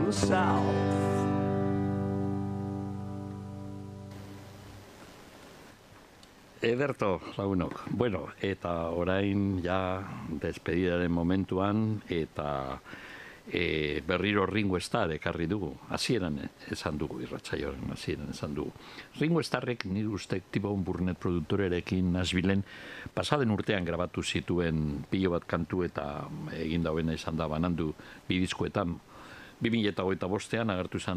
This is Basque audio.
the south. Ederto, lagunok. Bueno, eta orain ja despedidaren momentuan eta berriro Ringo Starr ekarri dugu. Hasieran esan dugu, irratsaioaren hasieran esan dugu. Ringo Starrek nire uste T-Bone Burnett produktorerekin Nashvillen pasaden urtean grabatu zituen pilo bat kantu eta egin dauena izan da banandu bi diskoetan. 2025an agertu izan